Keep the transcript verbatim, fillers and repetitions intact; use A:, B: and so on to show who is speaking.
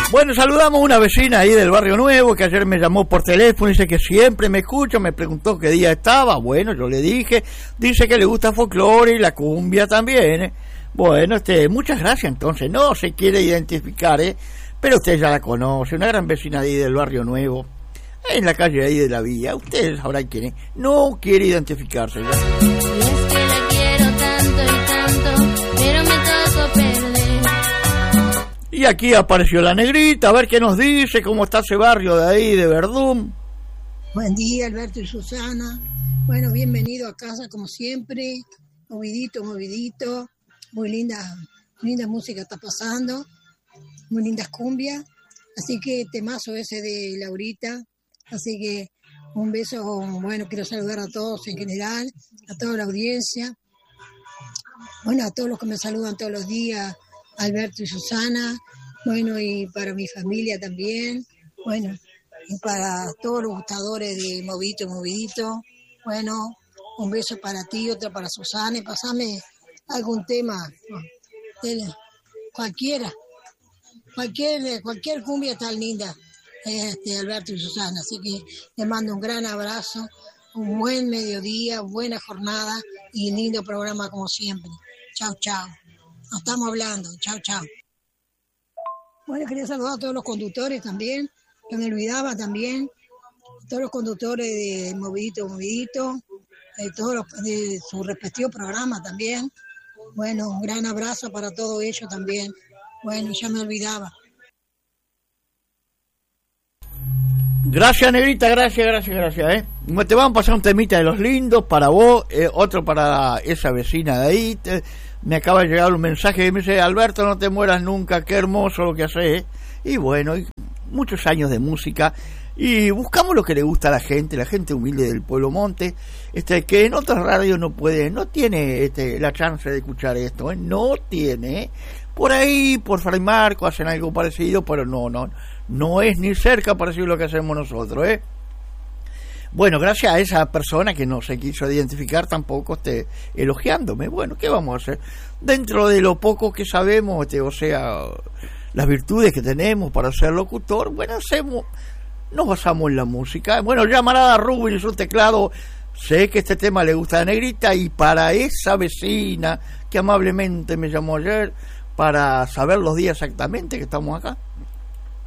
A: Bueno, saludamos a una vecina ahí del Barrio Nuevo que ayer me llamó por teléfono, dice que siempre me escucha, me preguntó qué día estaba. Bueno, yo le dije, dice que le gusta folclore y la cumbia también, ¿eh? Bueno, este, muchas gracias. Entonces, no se quiere identificar, ¿eh? Pero usted ya la conoce, una gran vecina de ahí del Barrio Nuevo, en la calle ahí de la villa. Usted sabrá quién es, no quiere identificarse ya.
B: Y es que la quiero tanto y tanto, pero me tocó perder.
A: Y aquí apareció la negrita, a ver qué nos dice, cómo está ese barrio de ahí, de Verdún.
C: Buen día, Alberto y Susana. Bueno, bienvenido a casa como siempre. Movidito, movidito. Muy linda, muy linda música está pasando. Muy lindas cumbias. Así que temazo ese de Laurita. Así que un beso. Bueno, quiero saludar a todos en general, a toda la audiencia. Bueno, a todos los que me saludan todos los días, Alberto y Susana. Bueno, y para mi familia también. Bueno, y para todos los gustadores de Movidito, Movidito. Bueno, un beso para ti, otro para Susana. Y pasame algún tema, de cualquiera. Cualquier, cualquier cumbia está linda, este, Alberto y Susana. Así que les mando un gran abrazo, un buen mediodía, buena jornada y lindo programa como siempre. Chao, chao. Nos estamos hablando. Chao, chao. Bueno, quería saludar a todos los conductores también, que me olvidaba también, todos los conductores de Movidito, Movidito, de todos los, de su respectivo programa también. Bueno, un gran abrazo para todos ellos también. Bueno, ya me olvidaba.
A: Gracias, negrita, gracias, gracias, gracias, ¿eh? Te van a pasar un temita de los lindos para vos, eh, otro para esa vecina de ahí. Te, me acaba de llegar un mensaje que me dice, Alberto, no te mueras nunca, qué hermoso lo que haces, ¿eh? Y bueno, y muchos años de música, y buscamos lo que le gusta a la gente, la gente humilde del Pueblo Monte, este, que en otras radios no puede, no tiene este, la chance de escuchar esto, ¿eh? No tiene, ¿eh? Por ahí, por Fray Marco, hacen algo parecido, pero no, no, no es ni cerca parecido a lo que hacemos nosotros, ¿eh? Bueno, gracias a esa persona que no se quiso identificar tampoco, esté elogiándome. Bueno, ¿qué vamos a hacer? Dentro de lo poco que sabemos, este, o sea, las virtudes que tenemos para ser locutor, bueno, hacemos, nos basamos en la música. Bueno, llamará a Rubén y su teclado. Sé que este tema le gusta a Negrita, y para esa vecina que amablemente me llamó ayer para saber los días exactamente que estamos acá.